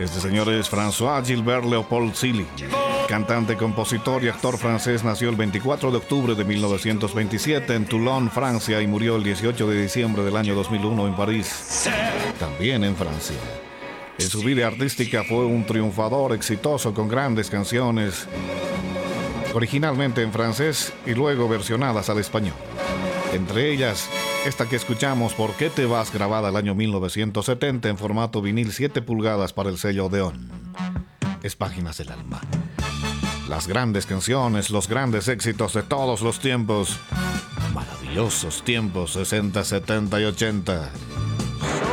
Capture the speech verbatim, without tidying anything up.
Este señor es François Gilbert Leopold Silly, cantante, compositor y actor francés. Nació el veinticuatro de octubre de mil novecientos veintisiete en Toulon, Francia, y murió el dieciocho de diciembre del año dos mil uno en París, también en Francia. En su vida artística fue un triunfador exitoso con grandes canciones, originalmente en francés y luego versionadas al español. Entre ellas, esta que escuchamos, ¿Por qué te vas?, grabada el año mil novecientos setenta en formato vinil siete pulgadas para el sello Odeón. Es Páginas del Alma. Las grandes canciones, los grandes éxitos de todos los tiempos. Maravillosos tiempos sesenta, setenta y ochenta.